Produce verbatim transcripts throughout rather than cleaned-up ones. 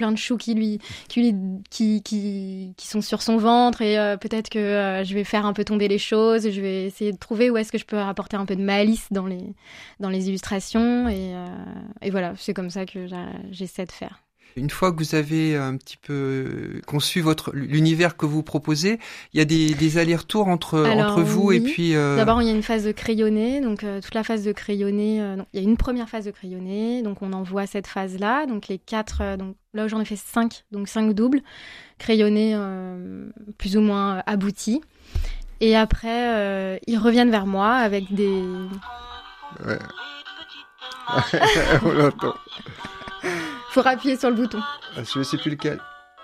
plein de choux qui lui, qui lui, qui, qui, qui sont sur son ventre et euh, peut-être que euh, je vais faire un peu tomber les choses. Je vais essayer de trouver où est-ce que je peux apporter un peu de malice dans les, dans les illustrations et, euh, et voilà, c'est comme ça que j'essaie de faire. Une fois que vous avez un petit peu conçu votre l'univers que vous proposez, il y a des, des allers-retours entre Alors, entre vous oui. et puis. Euh... D'abord, il y a une phase de crayonné, donc euh, toute la phase de crayonné. Euh, donc, il y a une première phase de crayonné, donc on envoie cette phase-là, donc les quatre. Euh, donc là, j'en ai fait cinq, donc cinq doubles crayonnés euh, plus ou moins euh, aboutis. Et après, euh, ils reviennent vers moi avec des. Ouais. On l'entend. Faut appuyer sur le bouton. Ah, je ne sais plus lequel.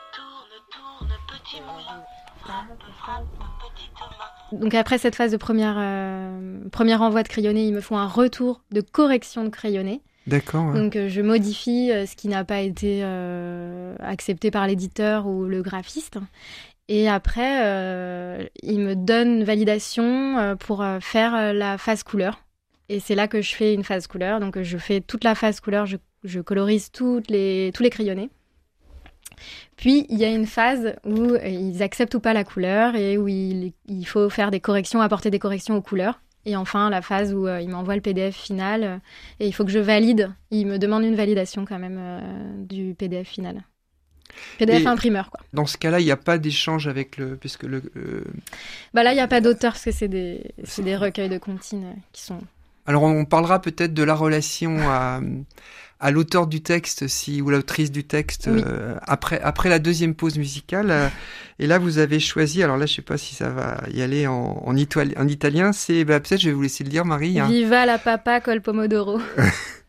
Donc après cette phase de première, euh, premier envoi de crayonné, ils me font un retour de correction de crayonné. D'accord. Ouais. Donc euh, je modifie euh, ce qui n'a pas été euh, accepté par l'éditeur ou le graphiste. Et après, euh, ils me donnent validation euh, pour euh, faire euh, la phase couleur. Et c'est là que je fais une phase couleur. Donc je fais toute la phase couleur, je Je colorise toutes les, tous les crayonnés. Puis, il y a une phase où ils acceptent ou pas la couleur et où il, il faut faire des corrections, apporter des corrections aux couleurs. Et enfin, la phase où euh, ils m'envoient le P D F final euh, et il faut que je valide. Ils me demandent une validation quand même euh, du P D F final. P D F et imprimeur, quoi. Dans ce cas-là, il n'y a pas d'échange avec le... Puisque le euh... bah là, il n'y a pas d'auteur parce que c'est des, c'est des recueils de comptines euh, qui sont... Alors, on parlera peut-être de la relation à... à l'auteur du texte si ou l'autrice du texte oui. euh, après après la deuxième pause musicale euh, et là vous avez choisi, alors là je sais pas si ça va y aller en en, itali- en italien, c'est bah, peut-être je vais vous laisser le dire, Marie, hein. Viva la papa col pomodoro.